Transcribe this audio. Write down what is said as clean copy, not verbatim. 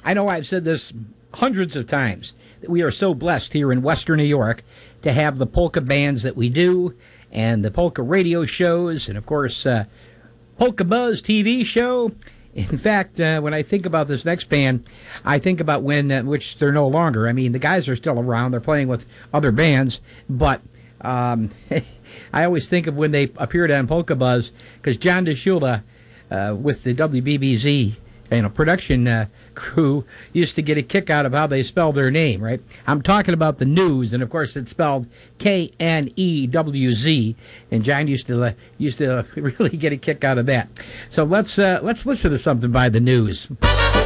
I know I've said this hundreds of times, that we are so blessed here in Western New York to have the polka bands that we do and the polka radio shows and, of course, Polka Buzz TV show. In fact, when I think about this next band, I think about when, which they're no longer. I mean, the guys are still around. They're playing with other bands. But I always think of when they appeared on Polka Buzz, because John DeShula with the WBBZ production crew used to get a kick out of how they spelled their name, right? I'm talking about the News, and of course it's spelled Knewz, and John used to really get a kick out of that. So let's listen to something by the News.